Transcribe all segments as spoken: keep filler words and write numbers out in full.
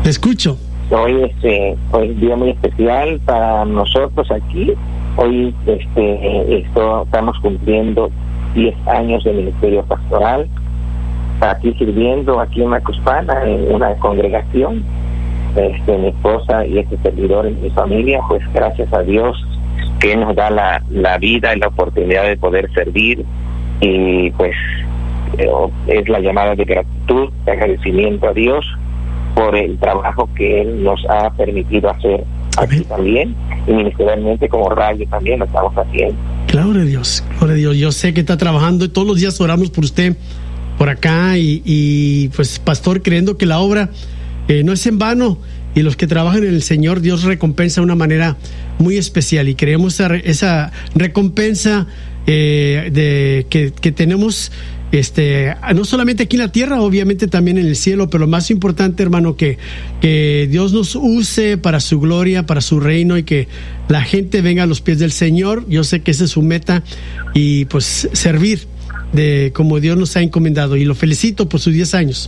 Te escucho. Hoy este, hoy es un día muy especial para nosotros aquí. Hoy este, esto, estamos cumpliendo diez años de ministerio pastoral, aquí sirviendo aquí en Macuspana, en una congregación. Este, mi esposa y este servidor en mi familia, pues gracias a Dios que nos da la, la vida y la oportunidad de poder servir, y pues eh, es la llamada de gratitud, de agradecimiento a Dios por el trabajo que Él nos ha permitido hacer aquí Amén. También, y ministerialmente como radio también lo estamos haciendo. Gloria a Dios, gloria a Dios. Yo sé que está trabajando y todos los días oramos por usted por acá, y, y pues pastor, creyendo que la obra eh, no es en vano, y los que trabajan en el Señor, Dios recompensa de una manera muy especial, y creemos esa, esa recompensa eh, de que, que tenemos este no solamente aquí en la tierra, obviamente también en el cielo, pero lo más importante, hermano, que, que Dios nos use para su gloria, para su reino, y que la gente venga a los pies del Señor. Yo sé que esa es su meta, y pues servir de como Dios nos ha encomendado, y lo felicito por sus diez años.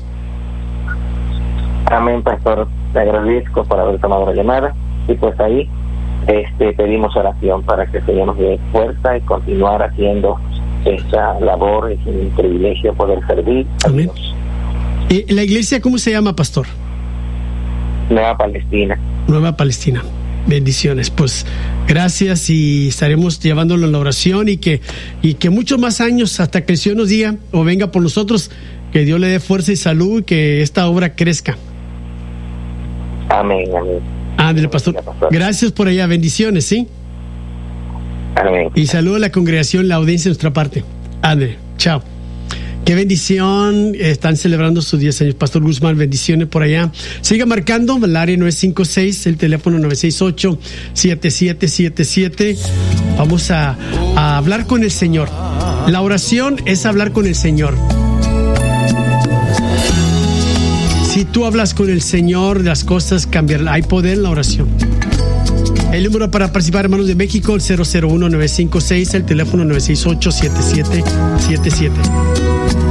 Amén, pastor. Te agradezco por haber tomado la llamada, y pues ahí este, pedimos oración para que el Señor nos dé fuerza y continuar haciendo esta labor. Es un privilegio poder servir a Amén. Dios. Eh, ¿La iglesia cómo se llama, pastor? Nueva Palestina. Nueva Palestina. Bendiciones. Pues gracias, y estaremos llevándolo en la oración, y que, y que muchos más años, hasta que el Señor nos diga o venga por nosotros, que Dios le dé fuerza y salud, y que esta obra crezca. Amén, amén. Ándale, pastor. Gracias por allá. Bendiciones, ¿sí? Amén. Y saludo a la congregación, la audiencia de nuestra parte. Ándale, chao. Qué bendición. Están celebrando sus diez años. Pastor Guzmán, bendiciones por allá. Siga marcando el área nueve cinco seis, el teléfono nueve seis ocho, siete siete siete siete. Vamos a, a hablar con el Señor. La oración es hablar con el Señor. Si tú hablas con el Señor, las cosas cambiarán. Hay poder en la oración. El número para participar, hermanos de México, el cero cero uno nueve cinco seis, el teléfono nueve seis ocho, siete siete siete siete.